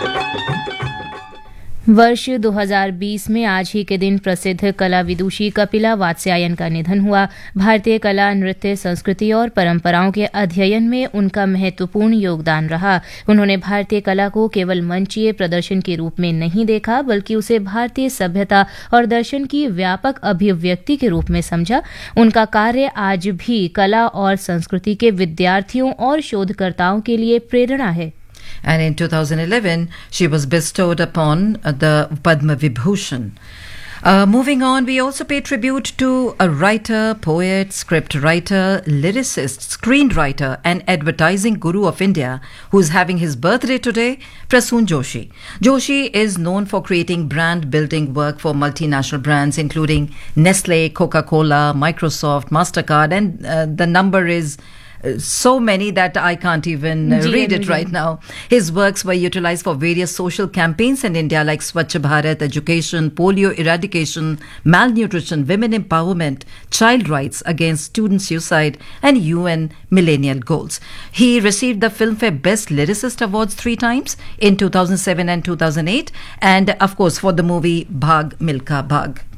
वर्ष 2020 में आज ही के दिन प्रसिद्ध कला विदुषी कपिला वात्स्यायन का निधन हुआ। भारतीय कला, नृत्य, संस्कृति और परंपराओं के अध्ययन में उनका महत्वपूर्ण योगदान रहा। उन्होंने भारतीय कला को केवल मंचीय प्रदर्शन के रूप में नहीं देखा, बल्कि उसे भारतीय सभ्यता और दर्शन की व्यापक अभिव्यक्ति के रूप में समझा। उनका कार्य आज भी कला और संस्कृति के विद्यार्थियों और शोधकर्ताओं के लिए प्रेरणा है। And in 2011, she was bestowed upon the Padma Vibhushan. Moving on, we also pay tribute to a writer, poet, script writer, lyricist, screenwriter, and advertising guru of India who is having his birthday today, Prasoon Joshi. Joshi is known for creating brand building work for multinational brands including Nestle, Coca-Cola, Microsoft, MasterCard, and the number is so many that I can't even read it right now. His works were utilized for various social campaigns in India like Swachh Bharat, education, polio eradication, malnutrition, women empowerment, child rights against student suicide, and UN millennial goals. He received the Filmfare Best Lyricist Awards 3 times in 2007 and 2008, and of course for the movie Bhag Milkha Bhag.